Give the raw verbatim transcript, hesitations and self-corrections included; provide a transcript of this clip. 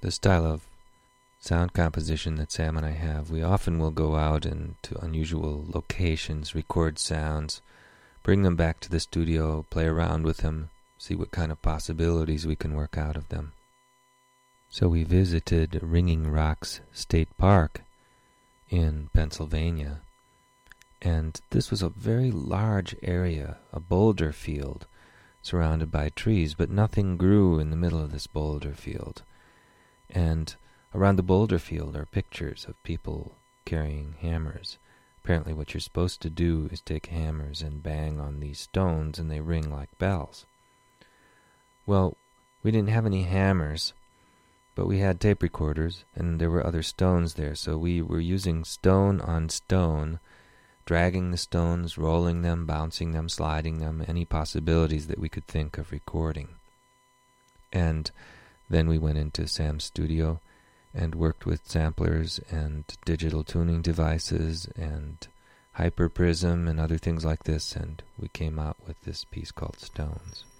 the style of sound composition that Sam and I have, we often will go out into unusual locations, record sounds, bring them back to the studio, play around with them, see what kind of possibilities we can work out of them. So we visited Ringing Rocks State Park in Pennsylvania, and this was a very large area, a boulder field, surrounded by trees, but nothing grew in the middle of this boulder field. And around the boulder field are pictures of people carrying hammers. Apparently what you're supposed to do is take hammers and bang on these stones and they ring like bells. Well, we didn't have any hammers, but we had tape recorders and there were other stones there, so we were using stone on stone, dragging the stones, rolling them, bouncing them, sliding them, any possibilities that we could think of recording. And then we went into Sam's studio and worked with samplers and digital tuning devices and Hyperprism and other things like this, and we came out with this piece called Stones.